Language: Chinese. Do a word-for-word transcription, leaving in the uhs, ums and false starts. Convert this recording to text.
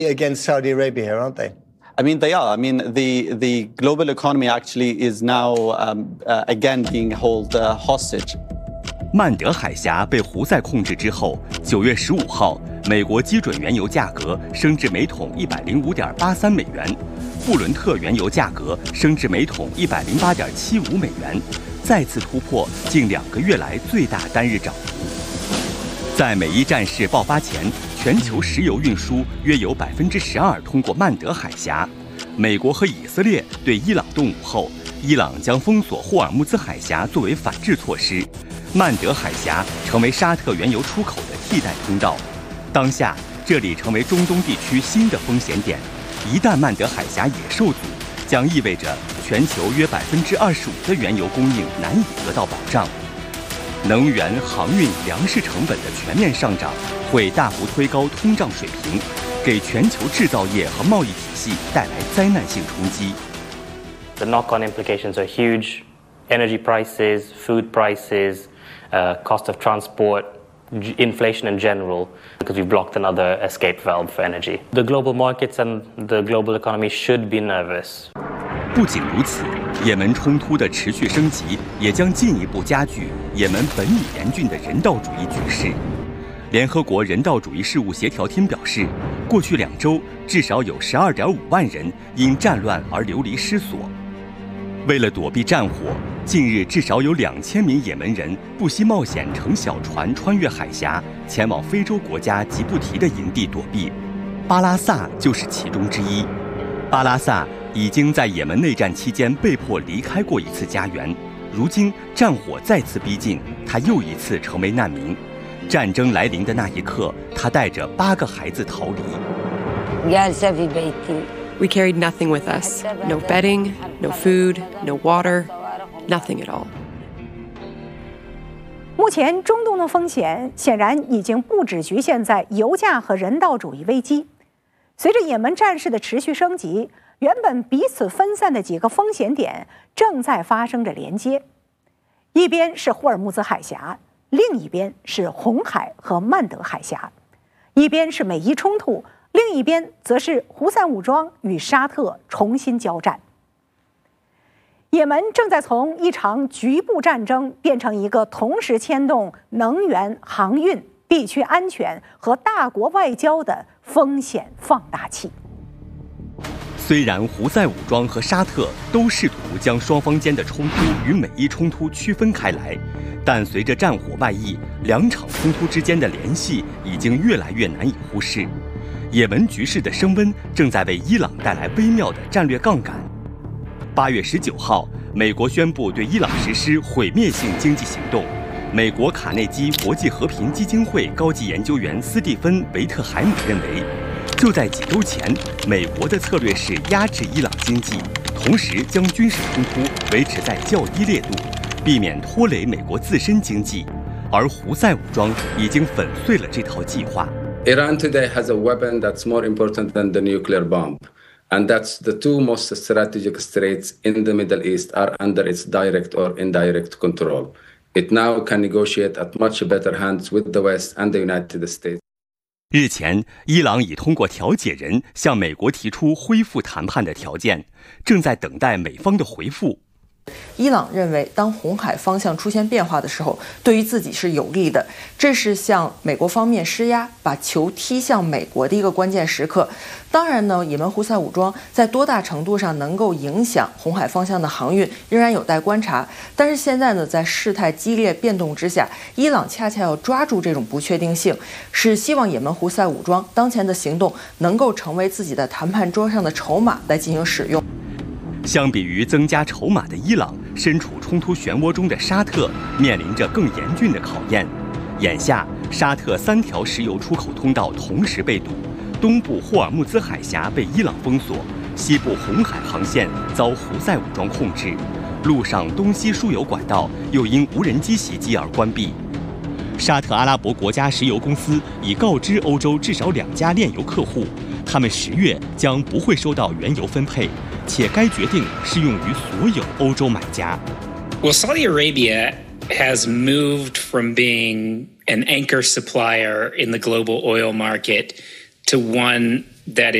against Saudi Arabia here, aren't they? I mean, they are. I mean, the, the global economy actually is now um, uh, again being held uh, hostage. 曼德海峡被胡塞控制之后，九月十五号，美国基准原油价格升至每桶一百零五点八三美元，布伦特原油价格升至每桶一百零八点七五美元，再次突破近两个月来最大单日涨幅。在美伊战事爆发前，全球石油运输约有百分之十二通过曼德海峡。美国和以色列对伊朗动武后，伊朗将封锁霍尔木兹海峡作为反制措施。曼德海峡成为沙特原油出口的替代通道，当下这里成为中东地区新的风险点。一旦曼德海峡也受阻，将意味着全球约百分之二十五的原油供应难以得到保障。能源、航运、粮食成本的全面上涨，会大幅推高通胀水平，给全球制造业和贸易体系带来灾难性冲击。 The knock-on implications are huge: energy prices, food prices. Uh, cost of transport, inflation in general, because we've blocked another escape valve for energy. The global markets and the global economy should be nervous. 不仅如此，也门冲突的持续升级也将进一步加剧也门本已严峻的人道主义局势。联合国人道主义事务协调厅表示，过去两周至少有十二点五万人因战乱而流离失所。为了躲避战火，近日至少有两千名也门人不惜冒险乘小船穿越海峡，前往非洲国家吉布提的营地躲避。巴拉萨就是其中之一。巴拉萨已经在也门内战期间被迫离开过一次家园，如今战火再次逼近，他又一次成为难民。战争来临的那一刻，他带着八个孩子逃离。 We carried nothing with us. No bedding, no food, no water, nothing at all. 目前，中东的风险显然已经不只局限在油价和人道主义危机。随着也门战事的持续升级，原本彼此分散的几个风险点正在发生着连接。一边是霍尔木兹海峡，另一边是红海和曼德海峡；一边是美伊冲突，另一边则是胡塞武装与沙特重新交战。也门正在从一场局部战争变成一个同时牵动能源、航运、地区安全和大国外交的风险放大器。 虽然胡塞武装和沙特都试图将双方间的冲突与美伊冲突区分开来，但随着战火外溢，两场冲突之间的联系已经越来越难以忽视。也门局势的升温正在为伊朗带来微妙的战略杠杆。八月十九号，美国宣布对伊朗实施毁灭性经济行动。美国卡内基国际和平基金会高级研究员斯蒂芬·维特海姆认为，就在几周前，美国的策略是压制伊朗经济，同时将军事冲突维持在较低烈度，避免拖累美国自身经济。而胡塞武装已经粉碎了这套计划。 Iran today has a weapon that's more important than the nuclear bomb, and that's the two most strategic straits in the Middle East are under its direct or indirect control. It now can negotiate at much better hands with the West and the United States. 日前，伊朗已通过调解人向美国提出恢复谈判的条件，正在等待美方的回复。 伊朗认为，当红海方向出现变化的时候，对于自己是有利的，这是向美国方面施压，把球踢向美国的一个关键时刻。当然呢，也门胡塞武装在多大程度上能够影响红海方向的航运，仍然有待观察。但是现在呢，在事态激烈变动之下，伊朗恰恰要抓住这种不确定性，是希望也门胡塞武装当前的行动能够成为自己的谈判桌上的筹码来进行使用。 相比于增加筹码的伊朗，身处冲突漩涡中的沙特面临着更严峻的考验。眼下，沙特三条石油出口通道同时被堵，东部霍尔木兹海峡被伊朗封锁，西部红海航线遭胡塞武装控制，路上东西输油管道又因无人机袭击而关闭。沙特阿拉伯国家石油公司已告知欧洲至少两家炼油客户，他们十月将不会收到原油分配，且该决定适用于所有欧洲买家。 Well, Saudi Arabia has moved from being an anchor supplier in the global oil market to one that